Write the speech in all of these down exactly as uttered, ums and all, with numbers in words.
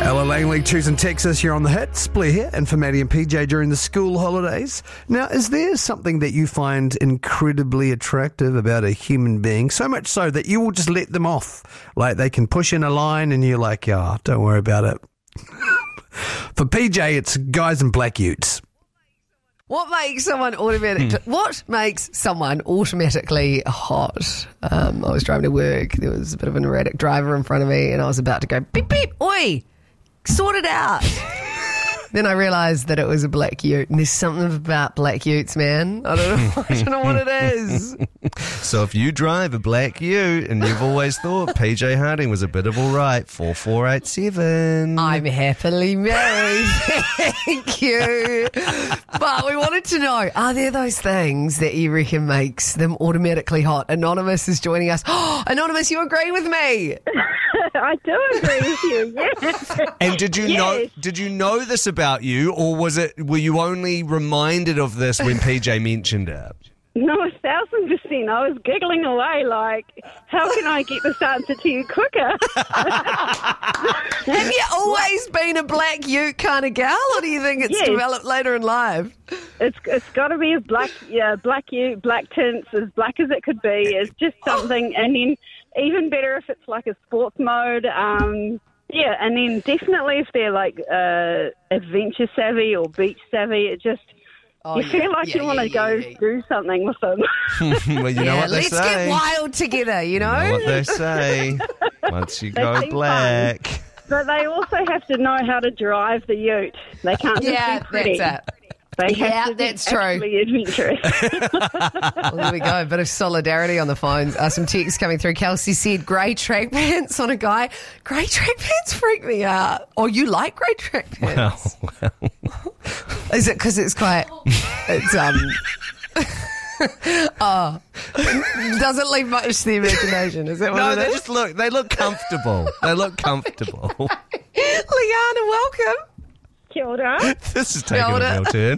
Ella Langley, choosing Texas. You're on the hits. Blair here, and for Maddie and P J during the school holidays. Now, is there something that you find incredibly attractive about a human being? So much so that you will just let them off. Like they can push in a line and you're like, oh, don't worry about it. For P J, it's guys in black utes. What makes someone automatic? Hmm. What makes someone automatically hot? Um, I was driving to work. There was a bit of an erratic driver in front of me, and I was about to go beep beep. Oi, sort it out. Then I realised that it was a black ute, and there's something about black utes, man. I don't know. I don't know what it is. So if you drive a black ute and you've always thought P J Harding was a bit of all right, four four eight seven. I'm happily married. Thank you. But we wanted to know, are there those things that you reckon makes them automatically hot? Anonymous is joining us. Oh, Anonymous, you agree with me? I do agree with you, yes. And did you Yes. know did you know this about you, or was it were you only reminded of this when P J mentioned it? No, a thousand percent. I was giggling away like, how can I get this answer to you quicker? Have you always been a black ute kind of gal, or do you think it's Yes. developed later in life? It's it's got to be as black, yeah, black you, black tints, as black as it could be. It's just something, and then even better if it's like a sports mode. Um, yeah, and then definitely if they're like uh, adventure savvy or beach savvy, it just Oh, you yeah. feel like Yeah, you want to yeah, go yeah, yeah. do something with them. Well, you know Yeah, what they let's say. get wild together, you know? You know what they say. Once you They go seem black. But they also have to know how to drive the ute. They can't just Yeah, be pretty. that's it. They Yeah, have to be that's true. actually adventurous. Well, there we go. A bit of solidarity on the phones. Uh, some texts coming through. Kelsey said, grey track pants on a guy. Grey track pants freak me out. Or you like grey track pants? Well, well. Is it because it's quite... It's, um... oh. Doesn't leave much to the imagination. Is that what No, it they is? just look they look comfortable. They look comfortable. Liana, welcome. Kia ora. This is taking Hold a it. real turn.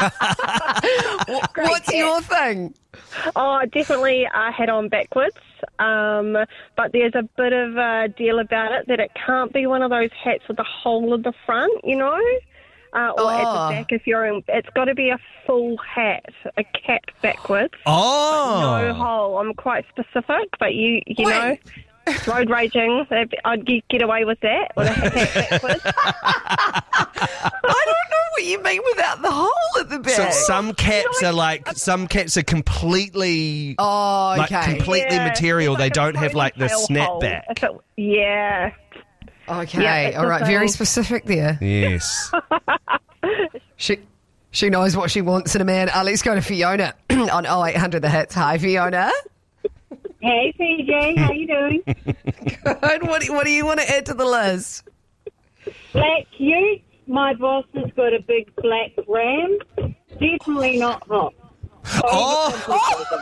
What's your thing? Oh, definitely a hat on backwards. Um, but there's a bit of a deal about it that it can't be one of those hats with a hole in the front, you know? Uh, or at Oh. the back if you're in. It's got to be a full hat, a cap backwards. Oh. No hole. I'm quite specific, but you you Wait. know, road raging, I'd get, get away with that with a hat backwards. I don't know what you mean without the hole at the back. So some caps are like some caps are completely oh, like okay. completely Yeah, material. it's They like a don't have like the ponytail hole. snapback. If it- yeah. Okay, Yeah, it's all right, a very thing. specific there. Yes. She she knows what she wants in a man. Uh, let's go to Fiona on oh eight hundred The Hits. Hi, Fiona. Hey, P J, how you doing? Good. What, do- what do you want to add to the list? Black ute. My boss has got a big black ram. Definitely not hot. Oh,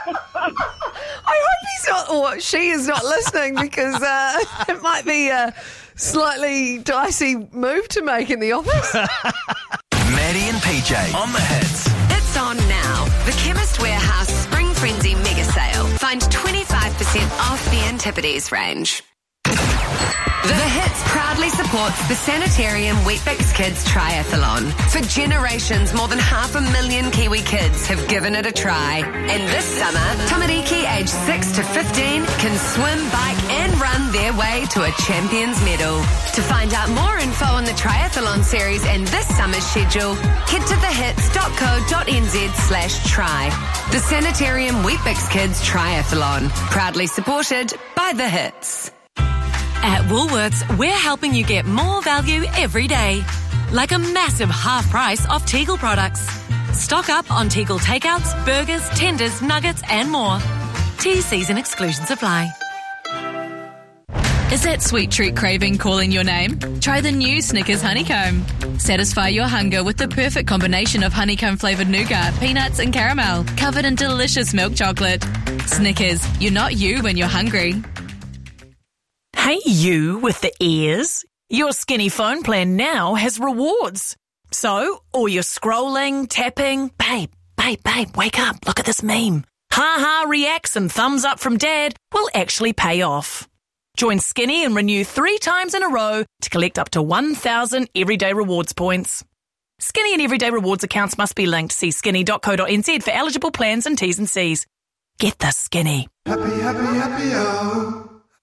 I hope he's not, or she is not listening because uh, it might be a slightly dicey move to make in the office. Maddie and P J on the hits. It's on now. The Chemist Warehouse Spring Frenzy Mega Sale. Find twenty-five percent off the Antipodes range. The Hits proudly supports the Sanitarium Weet-Bix Kids Triathlon. For generations, more than half a million Kiwi kids have given it a try. And this summer, Tamariki aged six to fifteen can swim, bike and run their way to a champion's medal. To find out more info on the triathlon series and this summer's schedule, head to thehits.co.nz slash try. The Sanitarium Weet-Bix Kids Triathlon. Proudly supported by The Hits. At Woolworths, we're helping you get more value every day. Like a massive half price off Tegel products. Stock up on Tegel takeouts, burgers, tenders, nuggets and more. T Cs and exclusions apply. Is that sweet treat craving calling your name? Try the new Snickers Honeycomb. Satisfy your hunger with the perfect combination of honeycomb-flavoured nougat, peanuts and caramel, covered in delicious milk chocolate. Snickers, you're not you when you're hungry. Hey, you with the ears. Your skinny phone plan now has rewards. So, all your scrolling, tapping, babe, babe, babe, wake up, look at this meme. Ha ha reacts and thumbs up from dad will actually pay off. Join Skinny and renew three times in a row to collect up to one thousand Everyday Rewards points. Skinny and Everyday Rewards accounts must be linked. See skinny dot co dot n z for eligible plans and T's and C's. Get the Skinny. Happy, happy, happy, oh.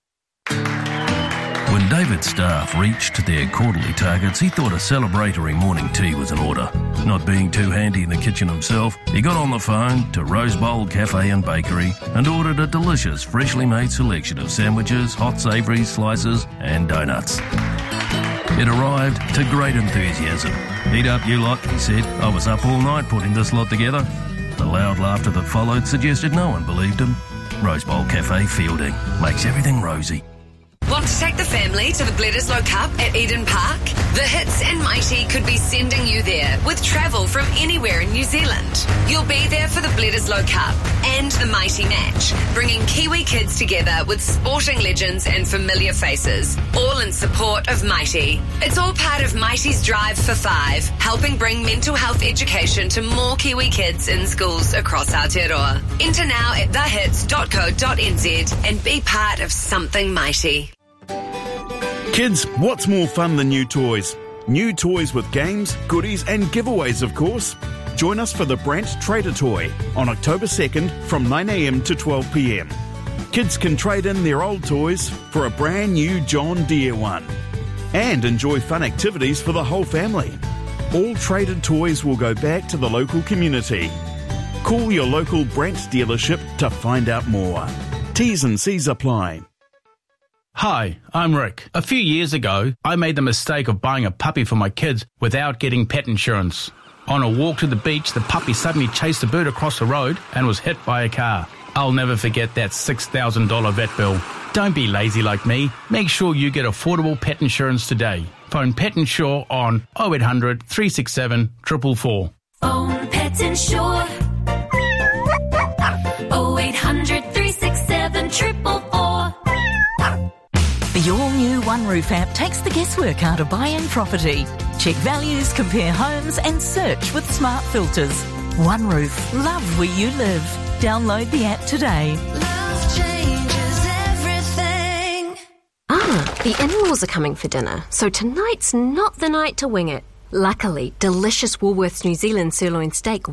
When David's staff reached their quarterly targets, he thought a celebratory morning tea was in order. Not being too handy in the kitchen himself, he got on the phone to Rose Bowl Cafe and Bakery and ordered a delicious, freshly made selection of sandwiches, hot savouries, slices and donuts. It arrived to great enthusiasm. "Eat up, you lot," he said. "I was up all night putting this lot together." The loud laughter that followed suggested no one believed him. Rose Bowl Cafe Fielding makes everything rosy. Want to take the family to the Bledisloe Cup at Eden Park? The Hits and Mighty could be sending you there with travel from anywhere in New Zealand. You'll be there for the Bledisloe Cup and the Mighty match, bringing Kiwi kids together with sporting legends and familiar faces, all in support of Mighty. It's all part of Mighty's Drive for Five, helping bring mental health education to more Kiwi kids in schools across Aotearoa. Enter now at the hits dot co dot n z and be part of something mighty. Kids, what's more fun than new toys? New toys with games, goodies and giveaways, of course. Join us for the Brant Trader Toy on October second from nine a m to twelve p m. Kids can trade in their old toys for a brand new John Deere one and enjoy fun activities for the whole family. All traded toys will go back to the local community. Call your local Brant dealership to find out more. T's and C's apply. Hi, I'm Rick. A few years ago, I made the mistake of buying a puppy for my kids without getting pet insurance. On a walk to the beach, the puppy suddenly chased a bird across the road and was hit by a car. I'll never forget that six thousand dollars vet bill. Don't be lazy like me. Make sure you get affordable pet insurance today. Phone Pet Insure on oh eight hundred, three six seven, four four four. Phone Pet Insure. oh eight hundred, three six seven, four four four. The all-new One Roof app takes the guesswork out of buying property. Check values, compare homes and search with smart filters. One Roof. Love where you live. Download the app today. Love changes everything. Ah, the in-laws are coming for dinner, so tonight's not the night to wing it. Luckily, delicious Woolworths New Zealand sirloin steak